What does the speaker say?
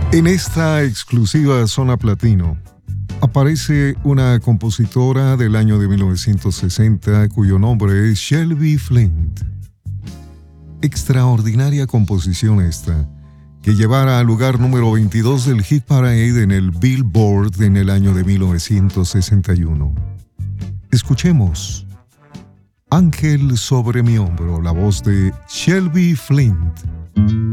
En esta exclusiva zona platino aparece una compositora del año de 1960 cuyo nombre es Shelby Flint. Extraordinaria composición esta, que llevara al lugar número 22 del Hit Parade en el Billboard en el año de 1961. Escuchemos Ángel sobre mi hombro, la voz de Shelby Flint.